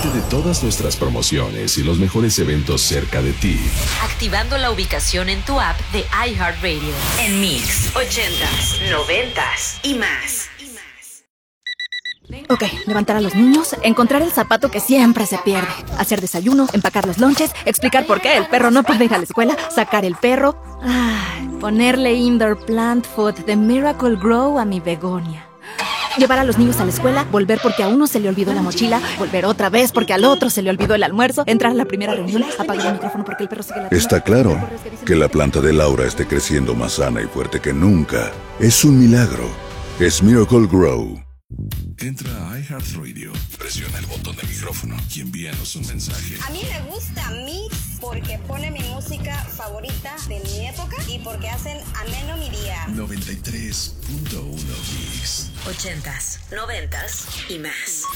Entérate de todas nuestras promociones y los mejores eventos cerca de ti. Activando la ubicación en tu app de iHeartRadio. En Mix, 80s, 90s y más. Ok, levantar a los niños, encontrar el zapato que siempre se pierde, hacer desayuno, empacar los lonches, explicar por qué el perro no puede ir a la escuela, sacar el perro, ponerle indoor plant food de Miracle Grow a mi begonia. Llevar a los niños a la escuela, volver porque a uno se le olvidó la mochila, volver otra vez porque al otro se le olvidó el almuerzo, entrar a la primera reunión, apagar el micrófono porque el perro sigue ladrando. Está claro que la planta de Laura esté creciendo más sana y fuerte que nunca. Es un milagro. Es Miracle Grow. Entra a iHeartRadio, presiona el botón de micrófono y envíanos un mensaje. A mí me gusta Mix porque pone mi música favorita de mi época y porque hacen ameno mi día. 93.1 Mix. 80s, 90s y más.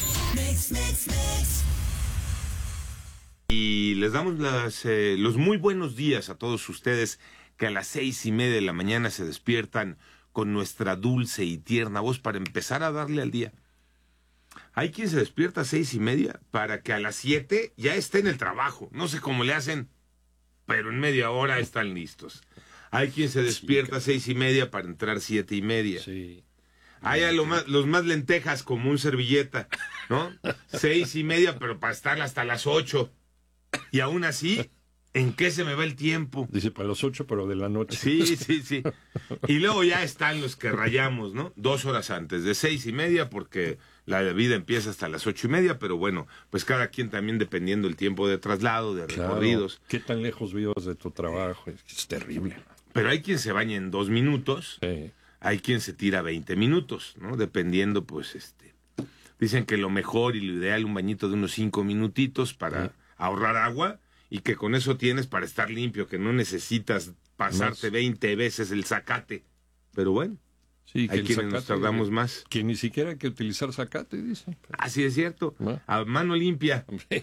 Y les damos los muy buenos días a todos ustedes que a las 6:30 de la mañana se despiertan con nuestra dulce y tierna voz para empezar a darle al día. Hay quien se despierta a 6:30 para que a las 7 ya esté en el trabajo. No sé cómo le hacen, pero en media hora están listos. Hay quien se despierta a 6:30 para entrar 7:30. Sí. Hay a los más lentejas como un servilleta, ¿no? 6:30, pero para estar hasta las 8. Y aún así, ¿en qué se me va el tiempo? Dice para las 8, pero de la noche. Sí. Y luego ya están los que rayamos, ¿no? 2 horas antes, de 6:30, porque la vida empieza hasta las 8:30, pero bueno, pues cada quien también dependiendo el tiempo de traslado, de recorridos. ¿Qué tan lejos vives de tu trabajo? Es terrible. Pero hay quien se baña en 2 minutos, Sí. hay quien se tira 20 minutos, ¿no? Dependiendo, pues, dicen que lo mejor y lo ideal, un bañito de unos 5 minutitos para ahorrar agua, y que con eso tienes para estar limpio, que no necesitas pasarte 20 veces el zacate. Pero bueno, Sí, hay quienes nos tardamos más. Que ni siquiera hay que utilizar zacate, dicen. Así es cierto. A mano limpia,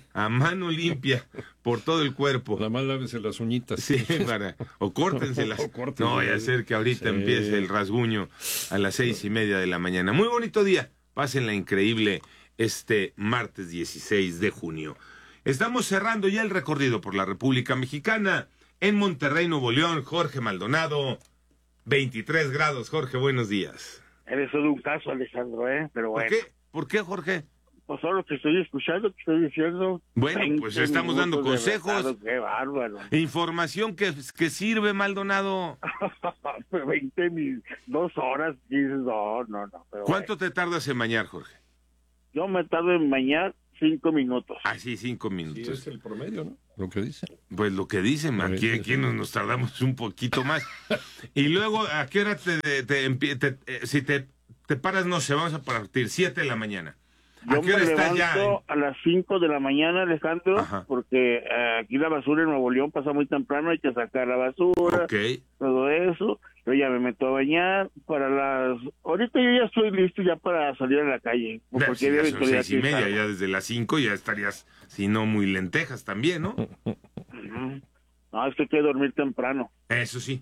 por todo el cuerpo. Nada más lávese las uñitas. Sí, o córtenselas. No vaya a ser que ahorita empiece el rasguño a las 6:30 de la mañana. Muy bonito día. Pásenla increíble este martes 16 de junio. Estamos cerrando ya el recorrido por la República Mexicana. En Monterrey, Nuevo León, Jorge Maldonado, 23 grados. Jorge, buenos días. Eres solo un caso, Alejandro, Pero bueno. ¿Por qué, Jorge? Pues solo que estoy escuchando, que estoy diciendo. Bueno, pues estamos dando consejos. Qué bárbaro. Información que sirve, Maldonado. 2 horas, dices, no. ¿Cuánto te tardas en bañar, Jorge? Yo me tardo en bañar 5 minutos. Ah, sí, 5 minutos. Sí, es el promedio, ¿no? Lo que dicen. Pues lo que dicen, aquí nos tardamos un poquito más. Y luego, ¿a qué hora si te paras, no sé, vamos a partir 7 de la mañana? ¿A qué hora estás ya? A las 5 de la mañana, Alejandro, porque aquí la basura en Nuevo León pasa muy temprano, hay que sacar la basura, todo eso. Yo ya me meto a bañar ahorita yo ya estoy listo ya para salir a la calle. Porque ya son 6:30, ya desde las 5 ya estarías, si no muy lentejas también, ¿no? No, es que hay que dormir temprano. Eso sí.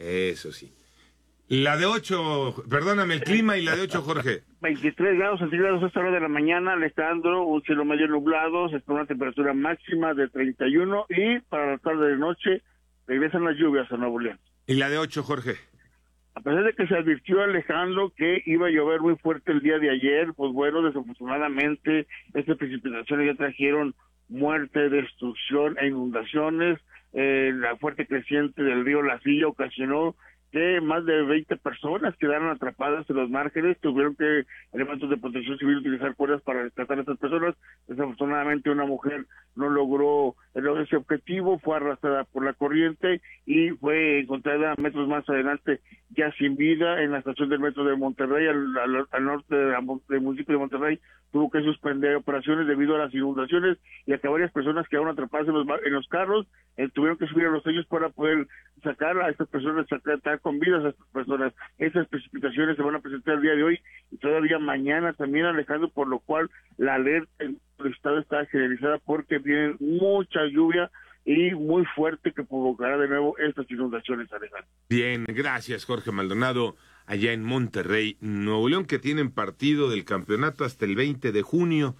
La de 8, perdóname, el clima y la de 8, Jorge. 23 grados centígrados a esta hora de la mañana, Alejandro, un cielo medio nublado, se espera una temperatura máxima de 31 y para la tarde de noche regresan las lluvias a Nuevo León. ¿Y la de 8, Jorge? A pesar de que se advirtió, Alejandro, que iba a llover muy fuerte el día de ayer, pues bueno, desafortunadamente estas precipitaciones ya trajeron muerte, destrucción e inundaciones. La fuerte creciente del río La Silla ocasionó que más de 20 personas quedaron atrapadas en los márgenes, tuvieron que elementos de protección civil utilizar cuerdas para rescatar a estas personas. Desafortunadamente una mujer no logró ese objetivo, fue arrastrada por la corriente y fue encontrada metros más adelante ya sin vida en la estación del metro de Monterrey, al norte del municipio de Monterrey. Tuvo que suspender operaciones debido a las inundaciones y a que varias personas quedaron atrapadas en los carros, tuvieron que subir a los sellos para poder sacar a estas personas, sacar con vidas a estas personas. Esas precipitaciones se van a presentar el día de hoy y todavía mañana también, Alejandro, por lo cual la alerta en el estado está generalizada porque viene mucha lluvia y muy fuerte que provocará de nuevo estas inundaciones, Alejandro. Bien, gracias, Jorge Maldonado, allá en Monterrey, Nuevo León, que tienen partido del campeonato hasta el 20 de junio.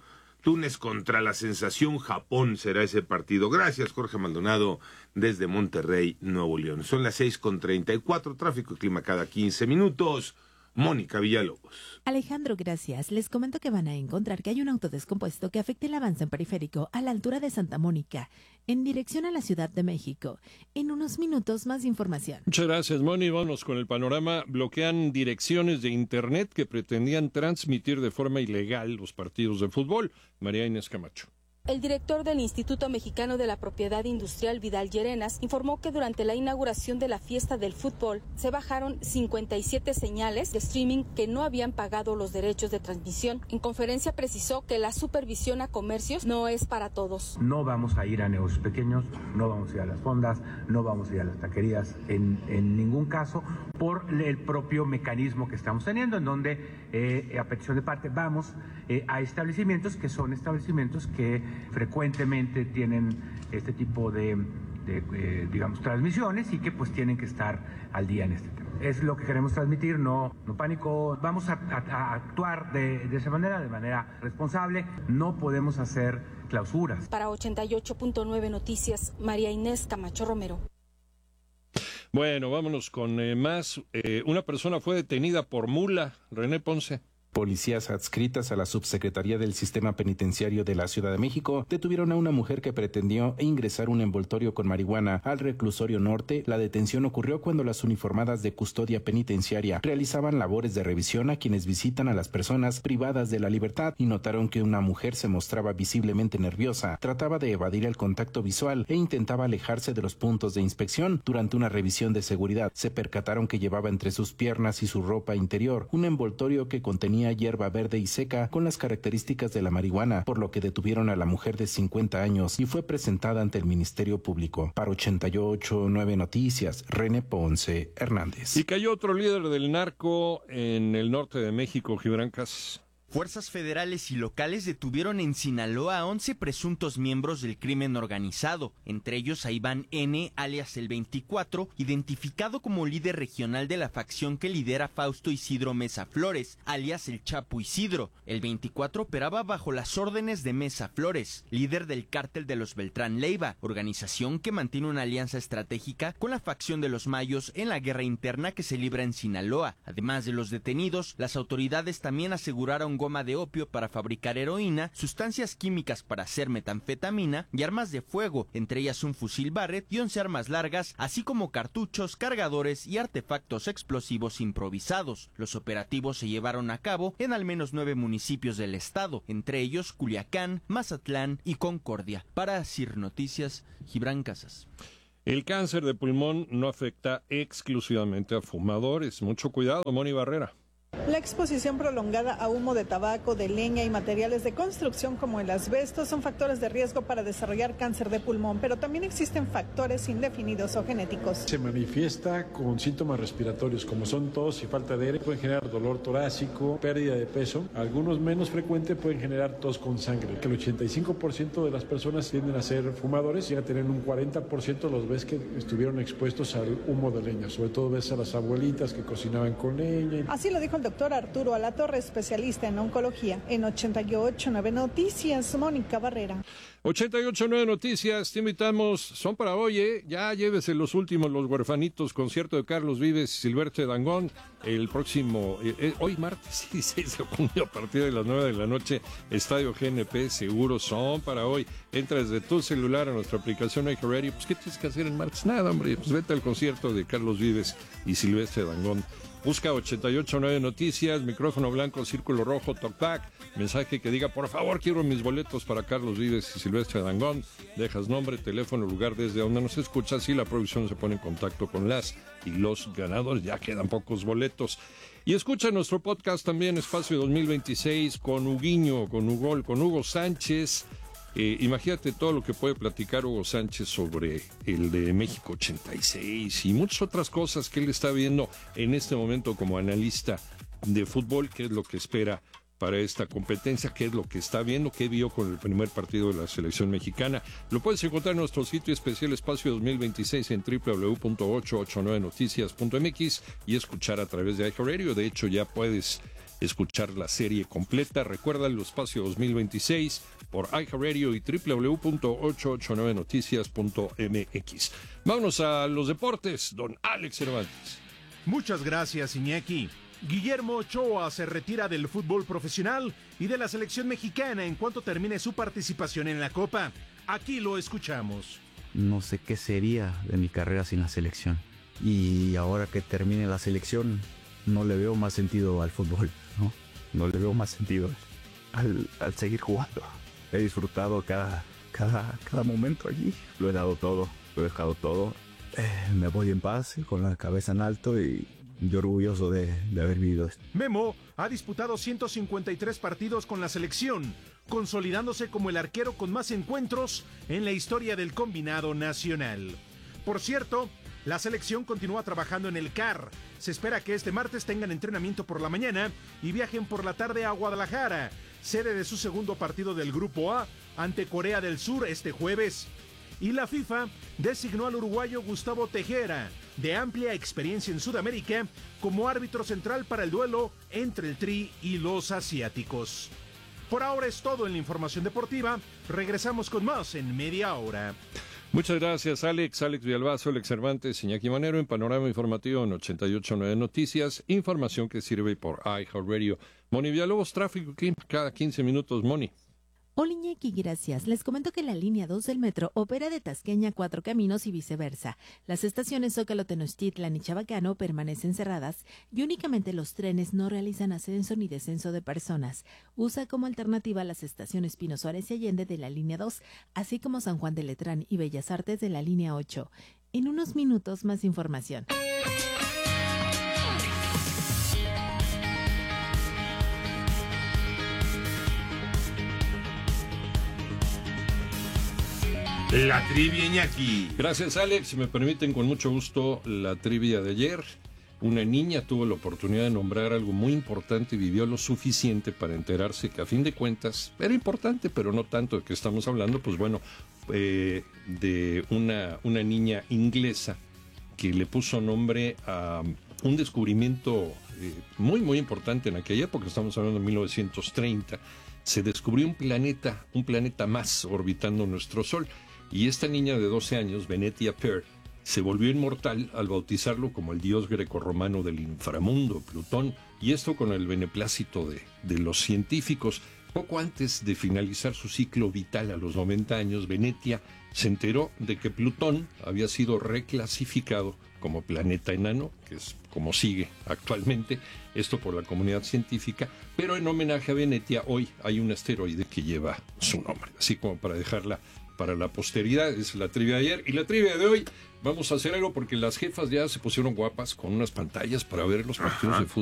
Túnez contra la sensación Japón será ese partido. Gracias, Jorge Maldonado, desde Monterrey, Nuevo León. Son las 6:34, tráfico y clima cada 15 minutos. Mónica Villalobos. Alejandro, gracias. Les comento que van a encontrar que hay un auto descompuesto que afecta el avance en periférico a la altura de Santa Mónica, en dirección a la Ciudad de México. En unos minutos, más información. Muchas gracias, Moni. Vamos con el panorama. Bloquean direcciones de Internet que pretendían transmitir de forma ilegal los partidos de fútbol. María Inés Camacho. El director del Instituto Mexicano de la Propiedad Industrial, Vidal Llerenas, informó que durante la inauguración de la fiesta del fútbol se bajaron 57 señales de streaming que no habían pagado los derechos de transmisión. En conferencia precisó que la supervisión a comercios no es para todos. No vamos a ir a negocios pequeños, no vamos a ir a las fondas, no vamos a ir a las taquerías en ningún caso, por el propio mecanismo que estamos teniendo, en donde a petición de parte vamos a establecimientos que son establecimientos que frecuentemente tienen este tipo de digamos, transmisiones y que pues tienen que estar al día en este tema. Es lo que queremos transmitir, no pánico. Vamos a actuar de esa manera, de manera responsable. No podemos hacer clausuras. Para 88.9 Noticias, María Inés Camacho Romero. Bueno, vámonos con más. Una persona fue detenida por mula. René Ponce. Policías adscritas a la Subsecretaría del Sistema Penitenciario de la Ciudad de México detuvieron a una mujer que pretendió ingresar un envoltorio con marihuana al reclusorio norte. La detención ocurrió cuando las uniformadas de custodia penitenciaria realizaban labores de revisión a quienes visitan a las personas privadas de la libertad y notaron que una mujer se mostraba visiblemente nerviosa, trataba de evadir el contacto visual e intentaba alejarse de los puntos de inspección. Durante una revisión de seguridad se percataron que llevaba entre sus piernas y su ropa interior un envoltorio que contenía hierba verde y seca con las características de la marihuana, por lo que detuvieron a la mujer de 50 años y fue presentada ante el Ministerio Público. Para 88.9 Noticias, René Ponce Hernández. Y cayó otro líder del narco en el norte de México, Gibran Casas. Fuerzas federales y locales detuvieron en Sinaloa a 11 presuntos miembros del crimen organizado, entre ellos a Iván N., alias el 24, identificado como líder regional de la facción que lidera Fausto Isidro Mesa Flores, alias el Chapo Isidro. El 24 operaba bajo las órdenes de Mesa Flores, líder del cártel de los Beltrán Leiva, organización que mantiene una alianza estratégica con la facción de los Mayos en la guerra interna que se libra en Sinaloa. Además de los detenidos, las autoridades también aseguraron goma de opio para fabricar heroína, sustancias químicas para hacer metanfetamina y armas de fuego, entre ellas un fusil Barrett y 11 armas largas, así como cartuchos, cargadores y artefactos explosivos improvisados. Los operativos se llevaron a cabo en al menos 9 municipios del estado, entre ellos Culiacán, Mazatlán y Concordia. Para CIR Noticias, Gibran Casas. El cáncer de pulmón no afecta exclusivamente a fumadores. Mucho cuidado, Moni Barrera. La exposición prolongada a humo de tabaco, de leña y materiales de construcción como el asbesto son factores de riesgo para desarrollar cáncer de pulmón, pero también existen factores indefinidos o genéticos. Se manifiesta con síntomas respiratorios como son tos y falta de aire, pueden generar dolor torácico, pérdida de peso. Algunos menos frecuentes pueden generar tos con sangre. El 85% de las personas tienden a ser fumadores y a tener un 40% los ves que estuvieron expuestos al humo de leña. Sobre todo ves a las abuelitas que cocinaban con leña. Así lo dijo el doctor Arturo Alatorre, especialista en oncología. En 88.9 Noticias, Mónica Barrera. 88.9 Noticias, te invitamos, son para hoy, ya llévese los últimos, los huerfanitos, concierto de Carlos Vives y Silvestre Dangond, el próximo, hoy martes 16 de junio a partir de las 9 de la noche, Estadio GNP, seguro son para hoy. Entra desde tu celular a nuestra aplicación iHeartRadio. Pues ¿qué tienes que hacer el martes? Nada, hombre, pues vete al concierto de Carlos Vives y Silvestre Dangond. Busca 88.9 Noticias, micrófono blanco, círculo rojo, talkback, mensaje que diga, por favor, quiero mis boletos para Carlos Vives y Silvestre Dangond. Dejas nombre, teléfono, lugar desde donde nos escuchas y la producción se pone en contacto con las y los ganadores. Ya quedan pocos boletos. Y escucha nuestro podcast también, Espacio 2026, con Huguiño, con Hugo Sánchez. Imagínate todo lo que puede platicar Hugo Sánchez sobre el de México 86 y muchas otras cosas que él está viendo en este momento como analista de fútbol, qué es lo que espera para esta competencia, qué es lo que está viendo, qué vio con el primer partido de la selección mexicana. Lo puedes encontrar en nuestro sitio especial Espacio 2026 en www.889noticias.mx y escuchar a través de iHeartRadio. De hecho, ya puedes escuchar la serie completa. Recuerda el espacio 2026 por iHeartRadio y www.889noticias.mx. Vámonos a los deportes, don Alex Cervantes. Muchas gracias, Iñaki. Guillermo Ochoa se retira del fútbol profesional y de la selección mexicana en cuanto termine su participación en la Copa. Aquí lo escuchamos. No sé qué sería de mi carrera sin la selección. Y ahora que termine la selección, no le veo más sentido al fútbol, ¿no? No le veo más sentido al seguir jugando. He disfrutado cada momento allí. Lo he dado todo, lo he dejado todo. Me voy en paz, con la cabeza en alto y orgulloso de haber vivido esto. Memo ha disputado 153 partidos con la selección, consolidándose como el arquero con más encuentros en la historia del combinado nacional. Por cierto, la selección continúa trabajando en el CAR. Se espera que este martes tengan entrenamiento por la mañana y viajen por la tarde a Guadalajara, sede de su segundo partido del Grupo A, ante Corea del Sur este jueves. Y la FIFA designó al uruguayo Gustavo Tejera, de amplia experiencia en Sudamérica, como árbitro central para el duelo entre el Tri y los asiáticos. Por ahora es todo en la información deportiva. Regresamos con más en media hora. Muchas gracias, Alex. Alex Villalbazo, Alex Cervantes, Iñaki Manero, en Panorama Informativo en 88.9 Noticias. Información que sirve por iHeartRadio. Moni Villalobos, tráfico cada 15 minutos, Moni. Hola Iñaki, gracias. Les comento que la línea 2 del metro opera de Tasqueña a Cuatro Caminos y viceversa. Las estaciones Zócalo, Tenochtitlan y Chabacano permanecen cerradas y únicamente los trenes no realizan ascenso ni descenso de personas. Usa como alternativa las estaciones Pino Suárez y Allende de la línea 2, así como San Juan de Letrán y Bellas Artes de la línea 8. En unos minutos más información. La trivia, Iñaki. Gracias, Alex. Si me permiten, con mucho gusto, la trivia de ayer. Una niña tuvo la oportunidad de nombrar algo muy importante y vivió lo suficiente para enterarse que, a fin de cuentas, era importante, pero no tanto de que estamos hablando, pues bueno, de una niña inglesa que le puso nombre a un descubrimiento muy, muy importante en aquella época. Estamos hablando de 1930. Se descubrió un planeta más orbitando nuestro Sol. Y esta niña de 12 años, Venetia Peart, se volvió inmortal al bautizarlo como el dios grecorromano del inframundo, Plutón, y esto con el beneplácito de los científicos. Poco antes de finalizar su ciclo vital a los 90 años, Venetia se enteró de que Plutón había sido reclasificado como planeta enano, que es como sigue actualmente, esto por la comunidad científica, pero en homenaje a Venetia hoy hay un asteroide que lleva su nombre, así como para dejarla para la posteridad. Es la trivia de ayer. Y la trivia de hoy, vamos a hacer algo porque las jefas ya se pusieron guapas con unas pantallas para ver los partidos de fútbol.